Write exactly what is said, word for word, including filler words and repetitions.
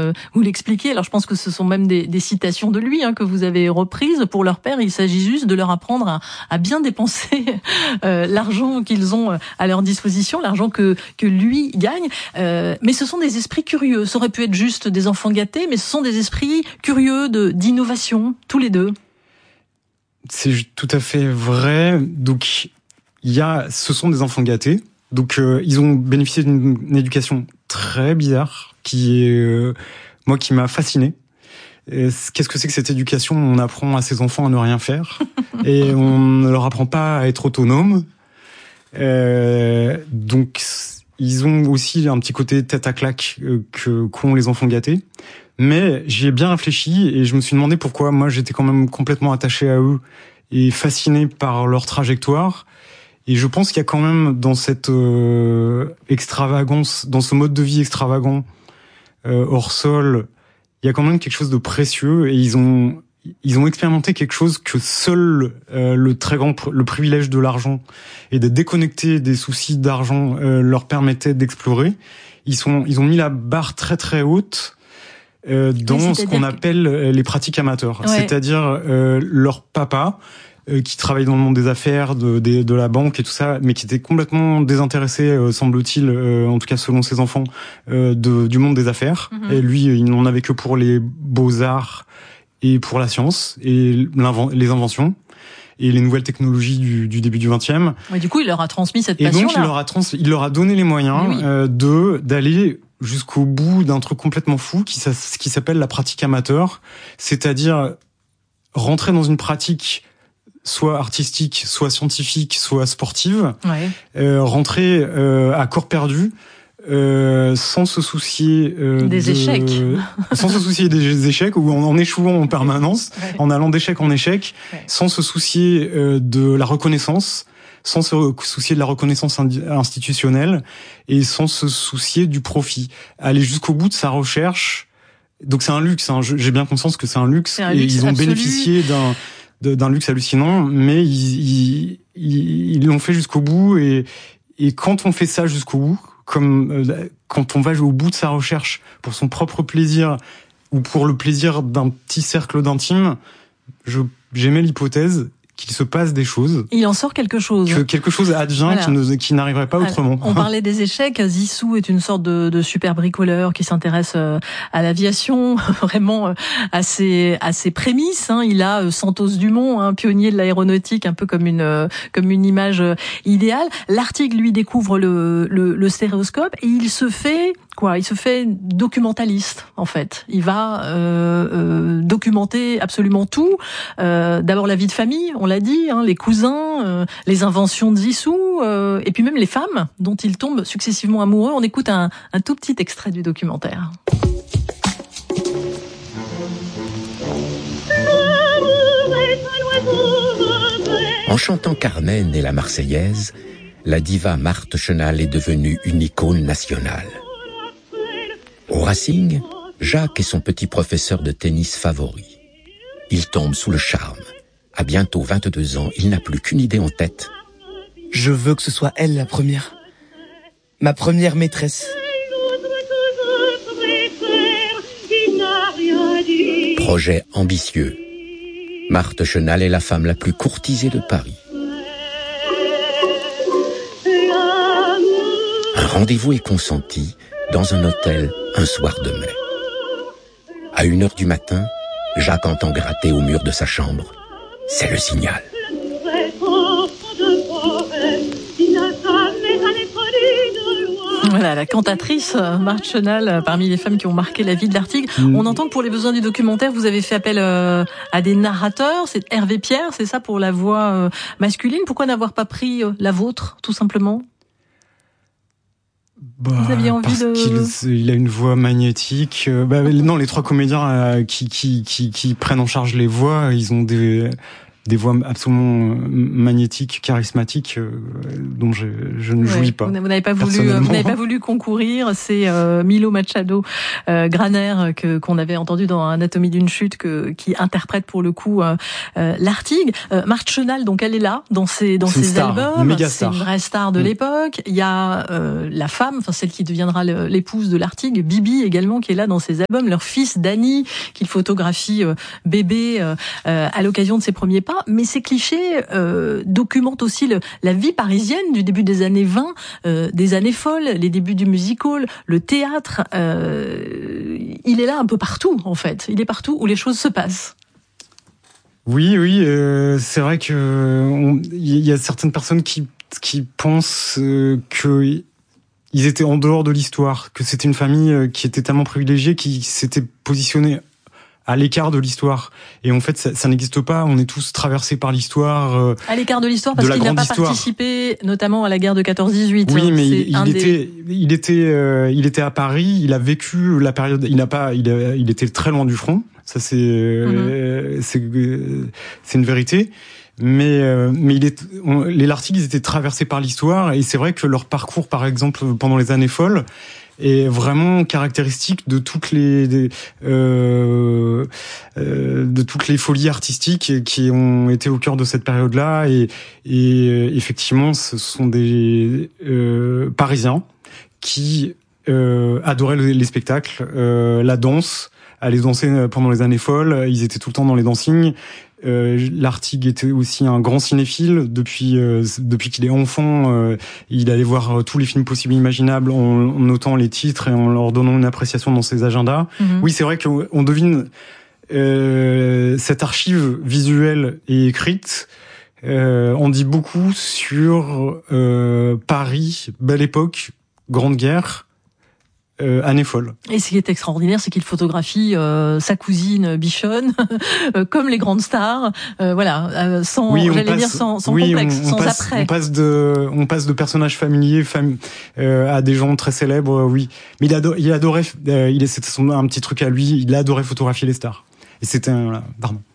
euh, vous l'expliquez. Alors je pense que ce sont même des, des citations de lui hein, que vous avez reprises. Pour leur père, il s'agit juste de leur apprendre à, à bien dépenser euh, l'argent qu'ils ont à leur disposition, l'argent que, que lui gagne. Euh, mais ce sont des esprits curieux. Ça aurait pu être juste des enfants gâtés, mais ce sont des esprits curieux de, d'innovation, tous les deux. C'est tout à fait vrai. Donc, il y a, ce sont des enfants gâtés. Donc, euh, ils ont bénéficié d'une une éducation très bizarre, qui est, euh, moi, qui m'a fasciné. Et qu'est-ce que c'est que cette éducation ? On apprend à ses enfants à ne rien faire et on ne leur apprend pas à être autonome. Euh, donc, ils ont aussi un petit côté tête à claque euh, que qu'ont les enfants gâtés. Mais j'y ai bien réfléchi et je me suis demandé pourquoi moi j'étais quand même complètement attaché à eux et fasciné par leur trajectoire. Et je pense qu'il y a quand même dans cette euh, extravagance, dans ce mode de vie extravagant, euh, hors sol, il y a quand même quelque chose de précieux et ils ont ils ont expérimenté quelque chose que seul euh, le très grand le privilège de l'argent et d'être déconnecté des soucis d'argent euh, leur permettait d'explorer. Ils sont ils ont mis la barre très très haute. Euh, dans oui, ce qu'on appelle les pratiques amateurs, ouais. C'est-à-dire euh, leur papa euh, qui travaille dans le monde des affaires, de, de, de la banque et tout ça, mais qui était complètement désintéressé, euh, semble-t-il, euh, en tout cas selon ses enfants, euh, de, du monde des affaires. Mm-hmm. Et lui, il n'en avait que pour les beaux-arts et pour la science et les inventions et les nouvelles technologies du, du début du vingtième. Et du coup, il leur a transmis cette et passion-là. Et donc, il leur a trans, il leur a donné les moyens oui. euh, de d'aller jusqu'au bout d'un truc complètement fou qui, qui s'appelle la pratique amateur, c'est-à-dire rentrer dans une pratique soit artistique, soit scientifique, soit sportive, ouais. euh, rentrer euh, à corps perdu, euh, sans se soucier euh, des de, échecs, sans se soucier des échecs ou en, en échouant en permanence, ouais. en allant d'échec en échec, ouais. sans se soucier euh, de la reconnaissance. Sans se soucier de la reconnaissance institutionnelle et sans se soucier du profit. Aller jusqu'au bout de sa recherche. Donc c'est un luxe, hein. J'ai bien conscience que c'est un luxe c'est un et luxe ils ont absolu. bénéficié d'un, d'un luxe hallucinant, mais ils, ils, ils l'ont fait jusqu'au bout et, et quand on fait ça jusqu'au bout, comme euh, quand on va au bout de sa recherche pour son propre plaisir ou pour le plaisir d'un petit cercle d'intimes, je, j'aimais l'hypothèse qu'il se passe des choses. Il en sort quelque chose. Que quelque chose advient voilà. qui, ne, qui n'arriverait pas Alors, autrement. On parlait des échecs. Zissou est une sorte de, de super bricoleur qui s'intéresse à l'aviation, vraiment à ses, à ses prémices. Hein. Il a Santos Dumont, un pionnier de l'aéronautique, un peu comme une, comme une image idéale. L'article, lui, découvre le, le, le stéréoscope et il se fait... Quoi, il se fait documentaliste en fait. Il va euh, euh, documenter absolument tout. Euh, d'abord la vie de famille, on l'a dit, hein, les cousins, euh, les inventions de Zissou, euh, et puis même les femmes dont il tombe successivement amoureux. On écoute un, un tout petit extrait du documentaire. En chantant Carmen et la Marseillaise, la diva Marthe Chenal est devenue une icône nationale. Au Racing, Jacques est son petit professeur de tennis favori. Il tombe sous le charme. À bientôt vingt-deux ans, il n'a plus qu'une idée en tête. Je veux que ce soit elle la première. Ma première maîtresse. Projet ambitieux. Marthe Chenal est la femme la plus courtisée de Paris. Un rendez-vous est consenti dans un hôtel un soir de mai. À une heure du matin, Jacques entend gratter au mur de sa chambre. C'est le signal. Voilà, la cantatrice Marthe Chenal, parmi les femmes qui ont marqué la vie de l'article. Mmh. On entend que pour les besoins du documentaire, vous avez fait appel euh, à des narrateurs. C'est Hervé Pierre, c'est ça, pour la voix euh, masculine. Pourquoi n'avoir pas pris euh, la vôtre, tout simplement ? Bah, Vous aviez envie parce de... qu'il il a une voix magnétique. Bah, non, les trois comédiens euh, qui, qui, qui, qui prennent en charge les voix, ils ont des... des voix absolument magnétiques, charismatiques, euh, dont je, je ne jouis ouais, pas. Vous n'avez pas voulu, vous n'avez pas voulu concourir. C'est euh, Milo Machado euh, Graner que qu'on avait entendu dans Anatomie d'une chute, que qui interprète pour le coup euh, euh, Lartigue. Euh, Marthe Chenal, donc elle est là dans ses dans ses star, albums. Une c'est une vraie star de mmh. l'époque. Il y a euh, la femme, enfin celle qui deviendra l'épouse de Lartigue, Bibi également, qui est là dans ses albums. Leur fils Danny, qu'il photographie euh, bébé euh, euh, à l'occasion de ses premiers pas. Mais ces clichés euh, documentent aussi le, la vie parisienne du début des années vingt, euh, des années folles, les débuts du music-hall, le théâtre. Euh, il est là un peu partout, en fait. Il est partout où les choses se passent. Oui, oui, euh, c'est vrai que il y a certaines personnes qui qui pensent euh, que ils étaient en dehors de l'histoire, que c'était une famille qui était tellement privilégiée, qui s'était positionnée à l'écart de l'histoire. Et en fait, ça, ça n'existe pas. On est tous traversés par l'histoire. Euh, à l'écart de l'histoire parce qu'il n'a pas histoire. participé, notamment à la guerre de quatorze dix-huit. Oui, mais il, il était, des... il était, euh, il était à Paris. Il a vécu la période. Il n'a pas, il, a, il était très loin du front. Ça, c'est, euh, mm-hmm. c'est, euh, c'est une vérité. Mais, euh, mais il est, on, les Lartigue, ils étaient traversés par l'histoire. Et c'est vrai que leur parcours, par exemple, pendant les années folles, est vraiment caractéristique de toutes les de, euh, euh, de toutes les folies artistiques qui ont été au cœur de cette période-là, et, et effectivement ce sont des euh, Parisiens qui euh, adoraient les, les spectacles, euh, la danse, allaient danser pendant les années folles, ils étaient tout le temps dans les dancings. Euh, Lartigue était aussi un grand cinéphile depuis euh, depuis qu'il est enfant. Euh, il allait voir euh, tous les films possibles et imaginables en, en notant les titres et en leur donnant une appréciation dans ses agendas. Mm-hmm. Oui, c'est vrai qu'on devine euh, cette archive visuelle et écrite. Euh, on dit beaucoup sur euh, Paris, belle époque, grande guerre. Euh, année folle. Et ce qui est extraordinaire, c'est qu'il photographie euh, sa cousine Bichonne euh, comme les grandes stars, euh, voilà, euh, sans, oui, j'allais passe, dire sans, sans oui, complexe, on, on sans passe, après. On passe de, on passe de personnages familiers, fam, euh, à des gens très célèbres, euh, oui. Mais il adorait, il adorait, euh, il est, c'était son, un petit truc à lui, il adorait photographier les stars. Et c'était un, voilà, pardon.